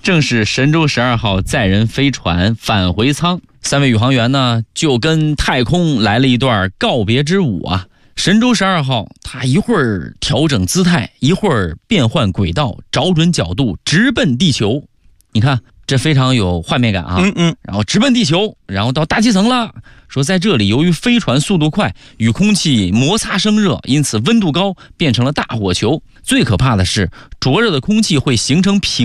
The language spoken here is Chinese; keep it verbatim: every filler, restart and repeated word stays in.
正是神舟十二号载人飞船返回舱，三位宇航员呢就跟太空来了一段告别之舞啊。神舟十二号它一会儿调整姿态，一会儿变换轨道，找准角度，直奔地球。你看这非常有画面感啊。 嗯嗯， 然后直奔地球，然后到大气层了。说在这里，由于飞船速度快，与空气摩擦生热，因此温度高，变成了大火球。最可怕的是，灼热的空气会形成平